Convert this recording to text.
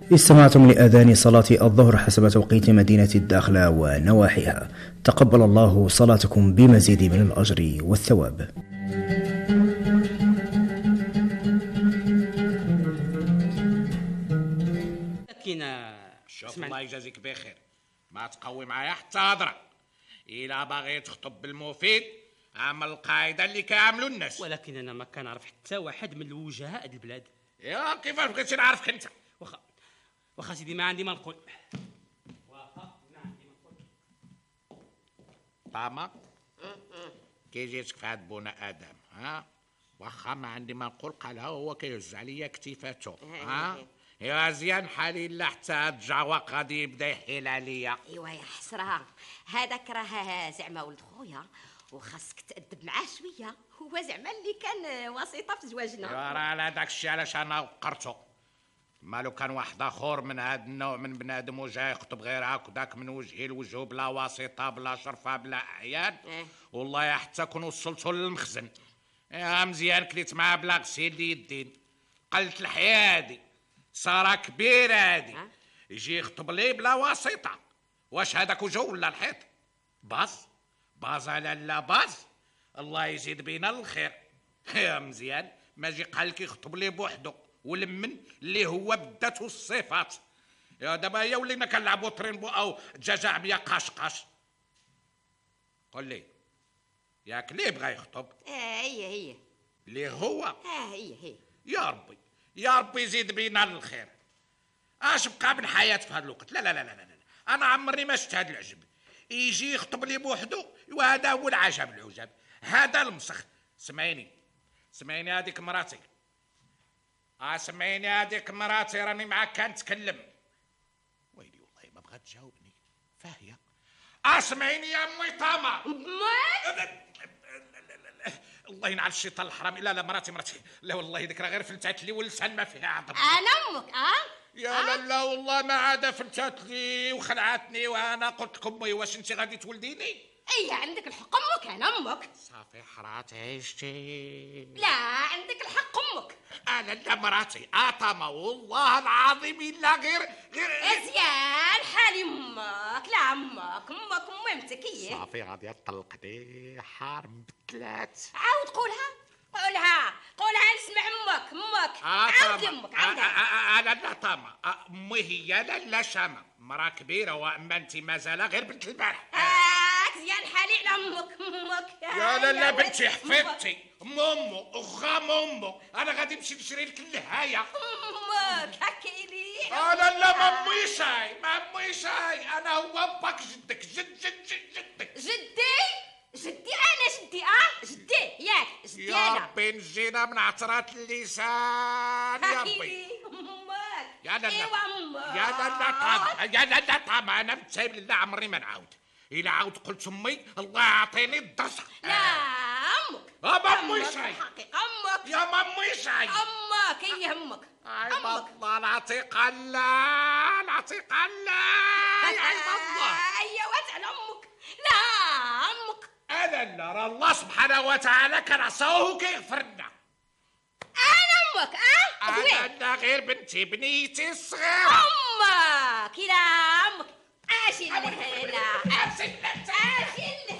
استمعتم لأذان صلاة الظهر حسب توقيت مدينة الداخلة ونواحيها. تقبل الله صلاتكم بمزيد من الأجر والثواب. شوف الله يجازيك بخير، ما تقوي معايا حتى هضره. إلا باغي تخطب بالمفيد عمل القاعده اللي كيعملوا الناس. ولكن انا ما كنعرف حتى واحد من الوجهاء د البلاد. يا كيفاش بغيتي نعرفك انت؟ واخا سيدي ما عندي ما نقول. طاما كي جيتك في هاد بونا ادم، ها واخا ما عندي ما نقول، قالها هو كيهز عليا كتيفاتو. ها يا زيان حالي لا حتى هاد الجعوق غادي يبدا يحيل عليا. ايوا يا حسره، هذاك راه زعما ولد خويا وخاصك تأدب معاه شويه، هو زعما اللي كان وسيطه في زواجنا. يا راه على داك الشيء علاش انا وقرتو. مالو كان واحد اخر من هاد النوع من بنادم وجاي يخطب غير هكذاك من وجهي لوجهه بلا واسطه بلا شرفه بلا اعيان، والله حتى كون وصلتو للمخزن. يا مزيان كليت معاه بلا غسيل يدين، قلت الحياه هادي صار كبير هادي يجي يخطب لي بلا واسطه. واش هذاك وجه ولا الحيط؟ باز على لا باز، الله يزيد بينا الخير. يا مزيان ما جي قال لك يخطب لي بوحدو ولمن اللي هو بداتو الصفات. يا دابا هي ولينا كنلعبوا ترينبو او دجاجه عميا قاش. قول لي ياك ليه بغا يخطب؟ هي اللي هو هي. يا ربي يزيد بينا الخير. اش بقى من حياه في هذا الوقت؟ لا انا عمرني ما شفت هذا العجب. يجي يخطب لي بوحدو وهذا هو العجب. هذا المسخ. سمعيني هذيك مراتي. سمعيني هذيك مراتي راني معاك كنتكلم. ويلي والله ما بغات تجاوبني فاهيه. سمعيني يا امي طامه. الله ينعل الشيطان الحرام. لا مراتي لا والله ذيك راه غير فلتات لي واللسان ما فيها عظم. انا امك يا لا والله ما عاد فلتات لي وخلعتني، وانا قلت لكم واش انت غادي تولديني؟ اي عندك الحق امك، انا امك. صافي حرات عيشتي. لا عندك الحق امك. انا لا مراتي طامه والله العظيم الا غير ازيان حالي امك. لا امك مهمتك هي. صافي غادي تطلقني حارم بالثلاث. عاود قولها نسمع امك. عاود امك انا لا طامه امي هي لا شامه مرا كبيره، واما انت مازال غير بنت البارح. زيان حالي على امك. يا لا بنتي حفيدتي امو وخام امو. انا غادي نمشي نشري لك النهايه. امك هكيلي. لا ما امي شاي انا هو باك جدك. جدك جدي انا جدي ياك جدي يا انا. ربي نجينا من عطرات اللسان يا ربي. امك يا لا ايوا امك. يا لا طامع انا متسايب لله عمري ما نعاود. إلا عاود قلت امي الله يعطيني الدرس. لا امك. امي شاي حقيقه امك. يا مامي شاي امك هي امك. الله العتيق الله يا الله. ايوا على امك. لا امك. انا نرى الله سبحانه وتعالى كان عصاه كيغفر لنا. انا امك. انا غير بنيتي الصغيره. امك الى امك. اشيل هنا.